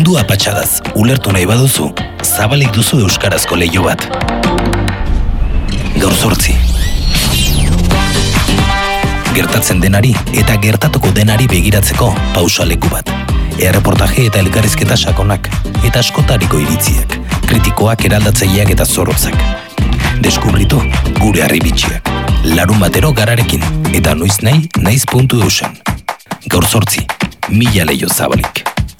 Mundu apatxadaz, ulertu nahi baduzu, zabalik duzu euskarazko leiho bat. Gaur 8. Gertatzen denari eta gertatuko denari begiratzeko pausaleku bat. Erreportaje eta elkarrizketa sakonak, eta askotariko iritziak, kritikoak, eraldatzaileak eta zorrotzak. Deskubritu gure harribitxiak. Larun batero gararekin, eta noiz nahi, naiz.eusen. Gaur 8, 1000 leiho zabalik.